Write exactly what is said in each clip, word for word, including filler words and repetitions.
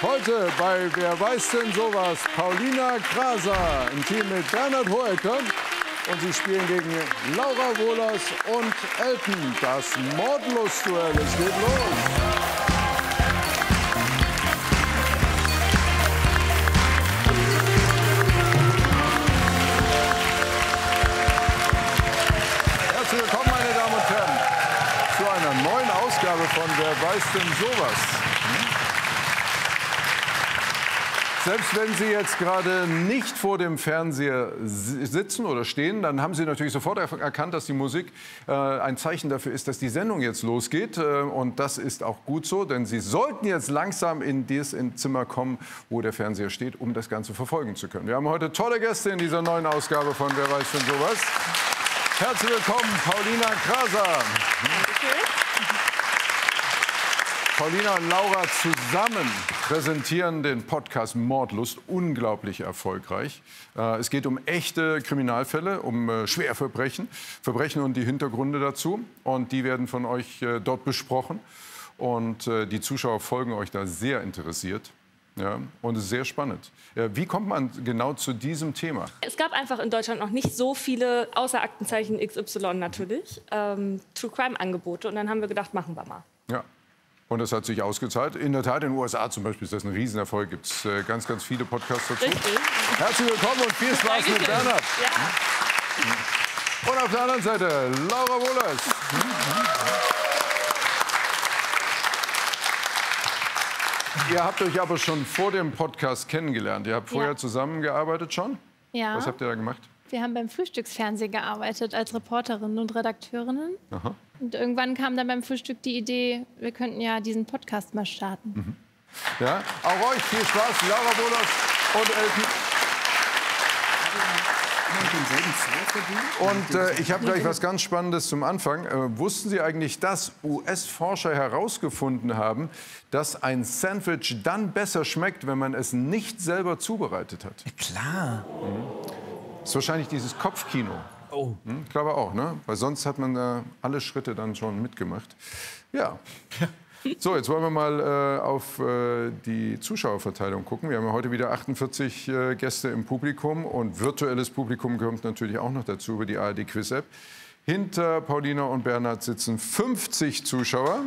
Heute bei Wer weiß denn sowas? Paulina Kraser im Team mit Bernhard Hoeker. Und sie spielen gegen Laura Wohlers und Elton. Das Mordlustduell. Es geht los. Herzlich willkommen, meine Damen und Herren, zu einer neuen Ausgabe von Wer weiß denn sowas? Selbst wenn Sie jetzt gerade nicht vor dem Fernseher sitzen oder stehen, dann haben Sie natürlich sofort erkannt, dass die Musik äh, ein Zeichen dafür ist, dass die Sendung jetzt losgeht. Äh, und das ist auch gut so, denn Sie sollten jetzt langsam in das Zimmer kommen, wo der Fernseher steht, um das Ganze verfolgen zu können. Wir haben heute tolle Gäste in dieser neuen Ausgabe von Wer weiß denn sowas. Herzlich willkommen, Paulina Kraser. Paulina und Laura zusammen präsentieren den Podcast Mordlust, unglaublich erfolgreich. Es geht um echte Kriminalfälle, um Schwerverbrechen, Verbrechen und die Hintergründe dazu. Und die werden von euch dort besprochen. Und die Zuschauer folgen euch da sehr interessiert. Ja, und es ist sehr spannend. Wie kommt man genau zu diesem Thema? Es gab einfach in Deutschland noch nicht so viele, außer Aktenzeichen X Y natürlich, ähm, True-Crime-Angebote. Und dann haben wir gedacht, machen wir mal. Ja. Und das hat sich ausgezahlt. In der Tat, in den U S A zum Beispiel ist das ein Riesenerfolg. Gibt es äh, ganz, ganz viele Podcasts dazu. Richtig. Herzlich willkommen und viel Spaß Dankeschön. mit Bernhard. Ja. Und auf der anderen Seite Laura Wohlers. Ihr habt euch aber schon vor dem Podcast kennengelernt. Ihr habt vorher Ja. zusammengearbeitet schon? Ja. Was habt ihr da gemacht? Wir haben beim Frühstücksfernsehen gearbeitet als Reporterinnen und Redakteurinnen. Aha. Und irgendwann kam dann beim Frühstück die Idee, wir könnten ja diesen Podcast mal starten. Mhm. Ja, auch euch viel Spaß, Laura Wohlers und Elton. Und äh, ich habe gleich was ganz Spannendes zum Anfang. Äh, wussten Sie eigentlich, dass U S-Forscher herausgefunden haben, dass ein Sandwich dann besser schmeckt, wenn man es nicht selber zubereitet hat? Klar. Mhm. Das ist wahrscheinlich dieses Kopfkino. Oh. Hm, ich glaube auch, ne? Weil sonst hat man da alle Schritte dann schon mitgemacht. Ja. So, jetzt wollen wir mal äh, auf äh, die Zuschauerverteilung gucken. Wir haben ja heute wieder achtundvierzig äh, Gäste im Publikum und virtuelles Publikum kommt natürlich auch noch dazu über die A R D Quiz App. Hinter Paulina und Bernhard sitzen fünfzig Zuschauer.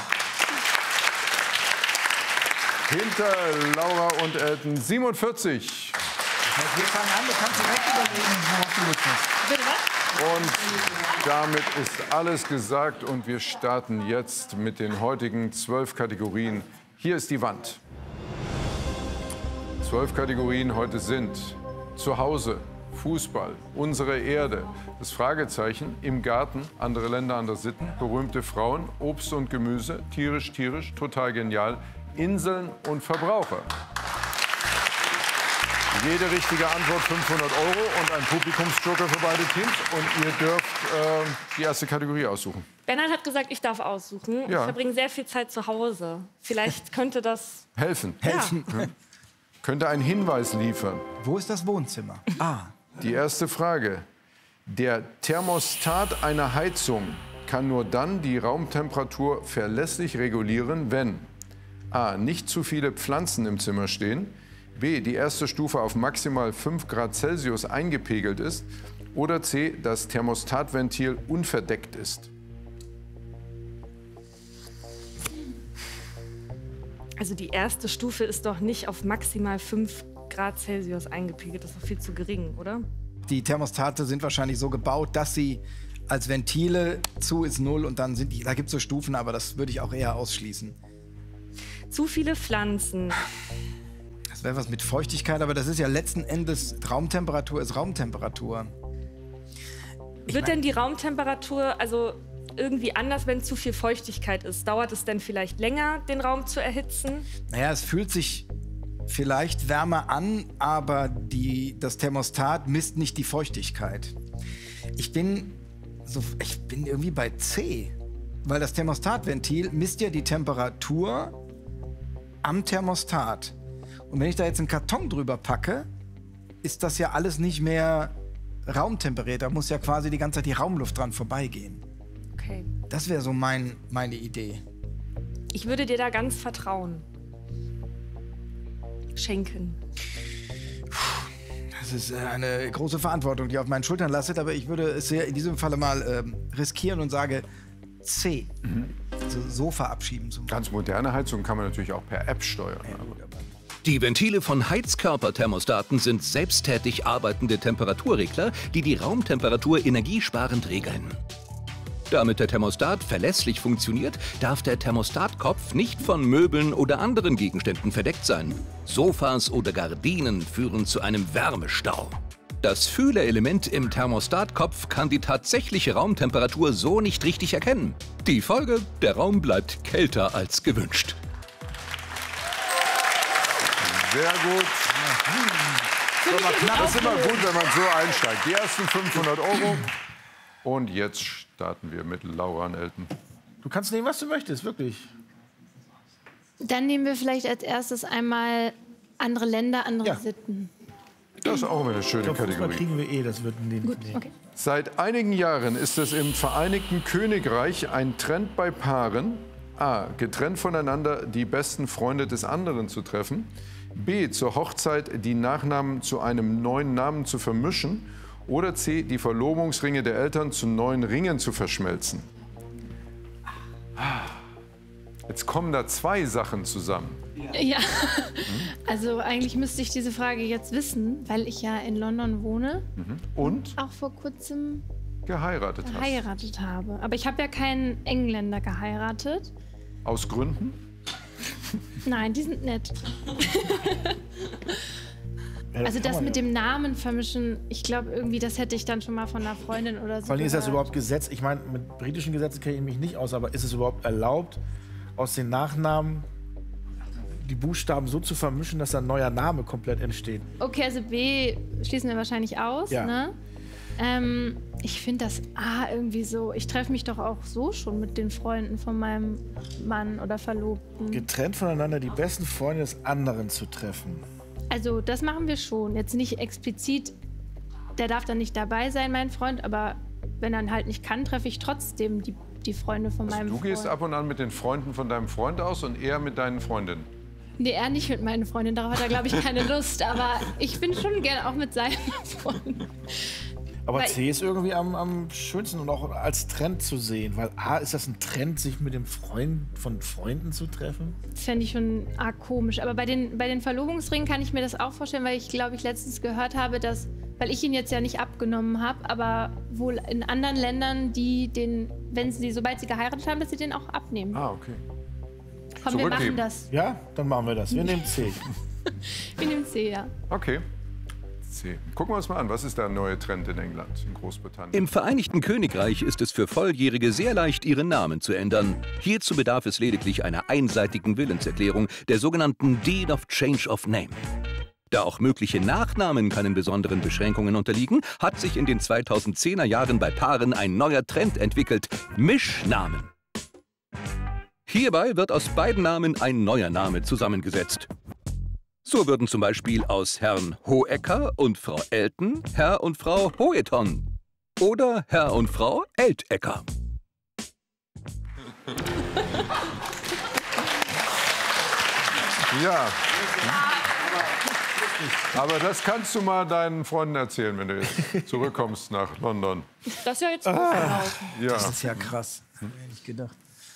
Hinter Laura und Elton siebenundvierzig. Wir fangen an, du kannst direkt überlegen, worauf du Lust hast. Bitte was? Und damit ist alles gesagt und wir starten jetzt mit den heutigen zwölf Kategorien. Hier ist die Wand. Zwölf Kategorien heute sind Zuhause, Fußball, unsere Erde, das Fragezeichen, im Garten, andere Länder, andere Sitten, berühmte Frauen, Obst und Gemüse, tierisch, tierisch, total genial, Inseln und Verbraucher. Jede richtige Antwort fünfhundert Euro und ein Publikumsjoker für beide Teams. Und ihr dürft äh, die erste Kategorie aussuchen. Bernhard hat gesagt, ich darf aussuchen. Ja. Ich verbringe sehr viel Zeit zu Hause. Vielleicht könnte das... Helfen. Helfen. Ja. Könnte einen Hinweis liefern. Wo ist das Wohnzimmer? Ah. Die erste Frage. Der Thermostat einer Heizung kann nur dann die Raumtemperatur verlässlich regulieren, wenn a. nicht zu viele Pflanzen im Zimmer stehen, b. die erste Stufe auf maximal fünf Grad Celsius eingepegelt ist oder c. das Thermostatventil unverdeckt ist. Also die erste Stufe ist doch nicht auf maximal fünf Grad Celsius eingepegelt. Das ist doch viel zu gering, oder? Die Thermostate sind wahrscheinlich so gebaut, dass sie als Ventile zu ist null und dann sind die, da gibt es so Stufen, aber das würde ich auch eher ausschließen. Zu viele Pflanzen. Das wäre was mit Feuchtigkeit, aber das ist ja letzten Endes, Raumtemperatur ist Raumtemperatur. Ich Wird mein, denn die Raumtemperatur also irgendwie anders, wenn zu viel Feuchtigkeit ist? Dauert es denn vielleicht länger, den Raum zu erhitzen? Naja, es fühlt sich vielleicht wärmer an, aber die, das Thermostat misst nicht die Feuchtigkeit. Ich bin, so, ich bin irgendwie bei C, weil das Thermostatventil misst ja die Temperatur am Thermostat. Und wenn ich da jetzt einen Karton drüber packe, ist das ja alles nicht mehr raumtemperiert. Da muss ja quasi die ganze Zeit die Raumluft dran vorbeigehen. Okay. Das wäre so mein, meine Idee. Ich würde dir da ganz vertrauen. schenken? Das ist äh, eine große Verantwortung, die auf meinen Schultern lastet, aber ich würde es ja in diesem Falle mal ähm, riskieren und sage C. Mhm. Also Sofa abschieben zum Beispiel. Ganz moderne Heizung kann man natürlich auch per App steuern. Ja, gut, aber Die Ventile von Heizkörperthermostaten sind selbsttätig arbeitende Temperaturregler, die die Raumtemperatur energiesparend regeln. Damit der Thermostat verlässlich funktioniert, darf der Thermostatkopf nicht von Möbeln oder anderen Gegenständen verdeckt sein. Sofas oder Gardinen führen zu einem Wärmestau. Das Fühlerelement im Thermostatkopf kann die tatsächliche Raumtemperatur so nicht richtig erkennen. Die Folge: der Raum bleibt kälter als gewünscht. Sehr gut. Das ist immer gut, wenn man so einsteigt. Die ersten fünfhundert Euro. Und jetzt starten wir mit Laura und Elton. Du kannst nehmen, was du möchtest, wirklich. Dann nehmen wir vielleicht als erstes einmal andere Länder, andere Ja. Sitten. Das ist auch immer eine schöne Ich glaube, Fußball Kategorie. kriegen wir eh, das wird nehmen. Gut, okay. Seit einigen Jahren ist es im Vereinigten Königreich ein Trend bei Paaren, a. getrennt voneinander die besten Freunde des anderen zu treffen, b. zur Hochzeit die Nachnamen zu einem neuen Namen zu vermischen oder c. die Verlobungsringe der Eltern zu neuen Ringen zu verschmelzen. Jetzt kommen da zwei Sachen zusammen. Ja, also eigentlich müsste ich diese Frage jetzt wissen, weil ich ja in London wohne, Und auch vor kurzem geheiratet hast. geheiratet habe. Aber ich habe ja keinen Engländer geheiratet. Aus Gründen? Nein, die sind nett. Ja, Also kann das man mit ja. dem Namen vermischen, ich glaube irgendwie, das hätte ich dann schon mal von einer Freundin oder so Vor allem ist das gehört. überhaupt Gesetz? Ich meine, mit britischen Gesetzen kenne ich mich nicht aus, aber ist es überhaupt erlaubt, aus den Nachnamen die Buchstaben so zu vermischen, dass ein neuer Name komplett entsteht? Okay, also B schließen wir wahrscheinlich aus, Ja. ne? Ähm, ich finde das A irgendwie so, ich treffe mich doch auch so schon mit den Freunden von meinem Mann oder Verlobten. Getrennt voneinander die besten Freunde des anderen zu treffen. Also das machen wir schon. Jetzt nicht explizit, der darf dann nicht dabei sein, mein Freund, aber wenn er halt nicht kann, treffe ich trotzdem die, die Freunde von meinem Du Freund. gehst ab und an mit den Freunden von deinem Freund aus und er mit deinen Freundinnen. Nee, er nicht mit meinen Freundinnen, darauf hat er, glaube ich, keine Lust. Aber ich bin schon gerne auch mit seinen Freunden. Aber Weil- C ist irgendwie am, am schönsten und auch als Trend zu sehen. Weil A, ist das ein Trend, sich mit dem Freund von Freunden zu treffen? Das fände ich schon arg komisch. Aber bei den, bei den Verlobungsringen kann ich mir das auch vorstellen, weil ich, glaube ich, letztens gehört habe, dass, weil ich ihn jetzt ja nicht abgenommen habe, aber wohl in anderen Ländern, die den, wenn sie, sobald sie geheiratet haben, dass sie den auch abnehmen. Ah, okay. Komm, wir zurückgeben. machen das. Ja, dann machen wir das. Wir nehmen C. Wir nehmen C, ja. Okay. C. Gucken wir uns mal an, was ist der neue Trend in England, in Großbritannien? Im Vereinigten Königreich ist es für Volljährige sehr leicht, ihren Namen zu ändern. Hierzu bedarf es lediglich einer einseitigen Willenserklärung, der sogenannten Deed of Change of Name. Da auch mögliche Nachnamen keinen besonderen Beschränkungen unterliegen, hat sich in den zweitausendzehner Jahren bei Paaren ein neuer Trend entwickelt: Mischnamen. Hierbei wird aus beiden Namen ein neuer Name zusammengesetzt. So würden zum Beispiel aus Herrn Hohecker und Frau Elton Herr und Frau Hoeton oder Herr und Frau Eltecker. Ja. Aber das kannst du mal deinen Freunden erzählen, wenn du jetzt zurückkommst nach London. Das ist ja jetzt gut verlaufen. Ja. Das ist ja krass. Hätte ich nicht gedacht.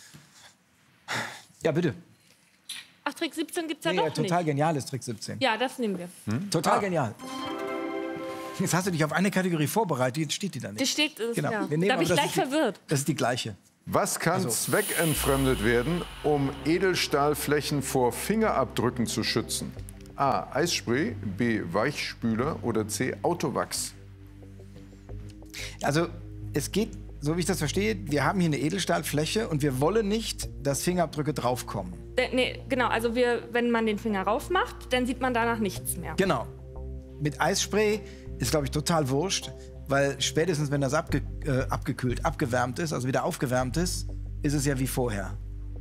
Ja, bitte. Ach, Trick siebzehn gibt's ja Nee, doch ja, total nicht. geniales Trick siebzehn. Ja, das nehmen wir. Total Ah. genial. Jetzt hast du dich auf eine Kategorie vorbereitet, jetzt steht die da nicht. Die steht, äh, Genau. ja. Wir nehmen Da aber bin ich das gleich ist die- verwirrt. Das ist die gleiche. Was kann zweckentfremdet werden, um Edelstahlflächen vor Fingerabdrücken zu schützen? A. Eisspray, B. Weichspüler oder C. Autowachs? Also es geht, so wie ich das verstehe, wir haben hier eine Edelstahlfläche und wir wollen nicht, dass Fingerabdrücke draufkommen. Äh, Nee, genau, also wir, wenn man den Finger raufmacht, dann sieht man danach nichts mehr. Genau. Mit Eisspray ist, glaube ich, total wurscht, weil spätestens, wenn das abge äh, abgekühlt, abgewärmt ist, also wieder aufgewärmt ist, ist es ja wie vorher.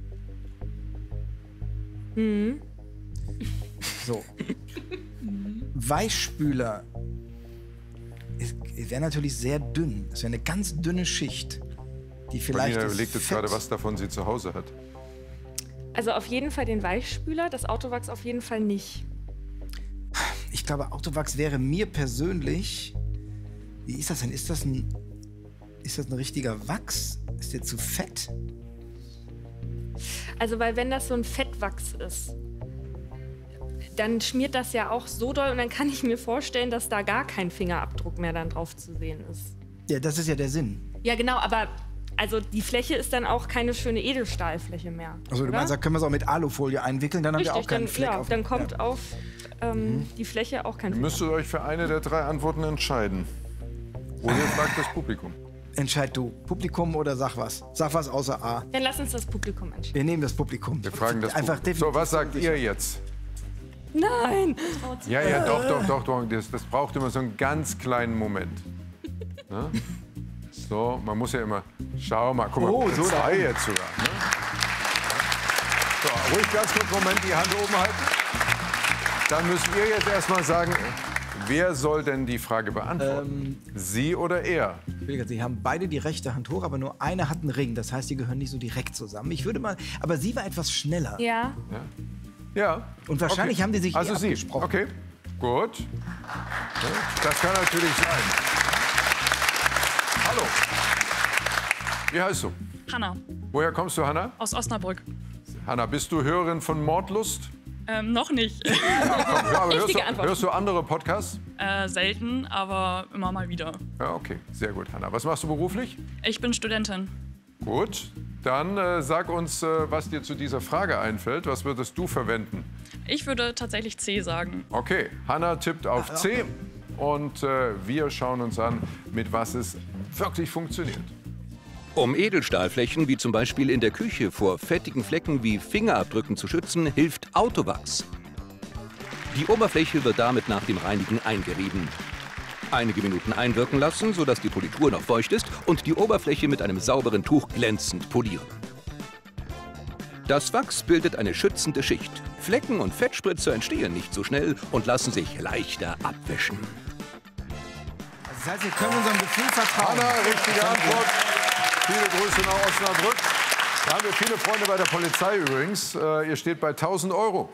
Mhm. So. Weichspüler wäre natürlich sehr dünn. Das wäre eine ganz dünne Schicht, die vielleicht Marlene das überlegt jetzt Fett- gerade, was davon sie zu Hause hat. Also auf jeden Fall den Weichspüler, das Autowachs auf jeden Fall nicht. ich glaube, Autowachs wäre mir persönlich... Wie ist das denn? Ist das ein, ist das ein richtiger Wachs? Ist der zu fett? Also, weil wenn das so ein Fettwachs ist, dann schmiert das ja auch so doll und dann kann ich mir vorstellen, dass da gar kein Fingerabdruck mehr dann drauf zu sehen ist. Ja, das ist ja der Sinn. Ja, genau, aber also die Fläche ist dann auch keine schöne Edelstahlfläche mehr. Also du oder? meinst, da können wir es auch mit Alufolie einwickeln, dann Richtig, haben wir auch keinen dann, Fleck ja, auf dann kommt ja. auf ähm, mhm. die Fläche auch kein Ihr müsstet euch für eine der drei Antworten entscheiden. Oder ihr fragt das Publikum. Entscheid du. Publikum oder sag was? Sag was außer A. Dann lass uns das Publikum entscheiden. Wir nehmen das Publikum. Wir fragen das Einfach Publikum. So, was sagt ihr jetzt? Nein! Ja, ja, doch, doch, doch, doch. Das, das braucht immer so einen ganz kleinen Moment. Ne? So, man muss ja immer... Schau mal, guck mal, Oh, so zwei da. jetzt sogar. Ne? So, ruhig ganz kurz, Moment, die Hand oben halten. Dann müsst ihr jetzt erstmal sagen, wer soll denn die Frage beantworten? Ähm, Sie oder er? Sie haben beide die rechte Hand hoch, aber nur eine hat einen Ring. Das heißt, die gehören nicht so direkt zusammen. Ich würde mal... Aber sie war etwas schneller. Ja. Ja. Ja. Und wahrscheinlich Okay. haben die sich Also eh Sie. abgesprochen. Okay, gut. Ja, das kann natürlich sein. Hallo. Wie heißt du? Hanna, Woher kommst du, Hanna? aus Osnabrück. Hanna, bist du Hörerin von Mordlust? Ähm, noch nicht. Komm, ja, aber hörst, Richtige du, Antwort. hörst du andere Podcasts? äh, selten, aber immer mal wieder. Ja, okay, sehr gut, Hanna. Was machst du beruflich? Ich bin Studentin. Gut, dann äh, sag uns, äh, was dir zu dieser Frage einfällt. Was würdest du verwenden? Ich würde tatsächlich C sagen. Okay, Hanna tippt auf C und äh, wir schauen uns an, mit was es wirklich funktioniert. Um Edelstahlflächen wie zum Beispiel in der Küche vor fettigen Flecken wie Fingerabdrücken zu schützen, hilft Autowachs. Die Oberfläche wird damit nach dem Reinigen eingerieben. Einige Minuten einwirken lassen, sodass die Politur noch feucht ist und die Oberfläche mit einem sauberen Tuch glänzend polieren. Das Wachs bildet eine schützende Schicht. Flecken und Fettspritzer entstehen nicht so schnell und lassen sich leichter abwischen. Das heißt, wir können unserem Gefühl vertrauen. Hanna, richtige Antwort. Viele Grüße nach Osnabrück. Da haben wir viele Freunde bei der Polizei übrigens. Äh, ihr steht bei tausend Euro.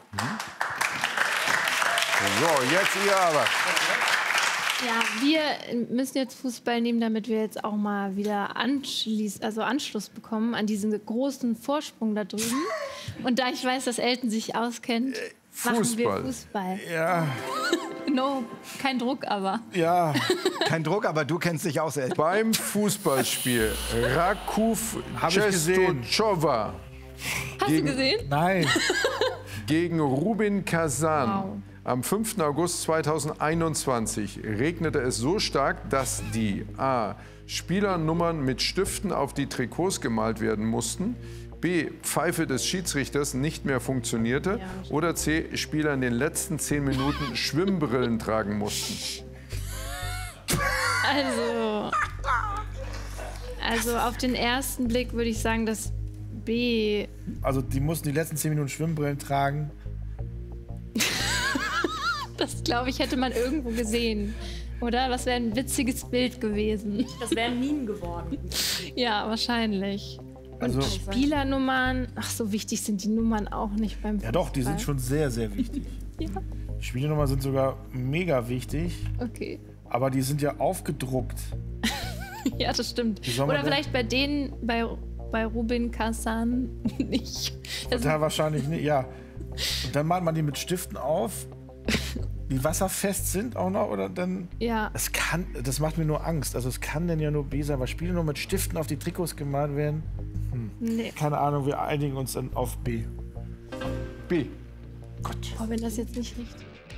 So, jetzt ihr aber. Ja, wir müssen jetzt Fußball nehmen, damit wir jetzt auch mal wieder anschließen, also Anschluss bekommen an diesen großen Vorsprung da drüben. Und da ich weiß, dass Elton sich auskennt, machen wir Fußball. Fußball. Ja, No, kein Druck, aber. ja. Kein Druck, aber du kennst dich aus, ey. Beim Fußballspiel Rakov Hab ich gesehen. Czestochowa Hast du gesehen? Nein. gegen Rubin Kazan. Wow. Am fünften August zweitausendeinundzwanzig regnete es so stark, dass die A. Spielernummern mit Stiften auf die Trikots gemalt werden mussten, B. Pfeife des Schiedsrichters nicht mehr funktionierte oder C. Spieler in den letzten zehn Minuten Schwimmbrillen tragen mussten. Also. Also auf den ersten Blick würde ich sagen, dass B. Also die mussten die letzten zehn Minuten Schwimmbrillen tragen. Das, glaube ich, hätte man irgendwo gesehen. Oder? Das wäre ein witziges Bild gewesen. Das wäre ein Meme geworden. Ja, wahrscheinlich. Und Also- Spielernummern, ach, so wichtig sind die Nummern auch nicht beim Fußball. Ja doch, die sind schon sehr, sehr wichtig. Ja, Die Spielenummern sind sogar mega wichtig, okay. aber die sind ja aufgedruckt. Ja, das stimmt. Wie soll man Oder denn- vielleicht bei denen, bei, bei Rubin Kazan nicht. Das Da wahrscheinlich nicht, ja. Und dann malt man die mit Stiften auf, die wasserfest sind auch noch, oder dann... ja, Es kann, das macht mir nur Angst. Also es kann denn ja nur B sein, weil Spiele nur mit Stiften auf die Trikots gemalt werden. nee. Keine Ahnung, wir einigen uns dann auf B. B. Gott. Oh, wenn das jetzt nicht richtig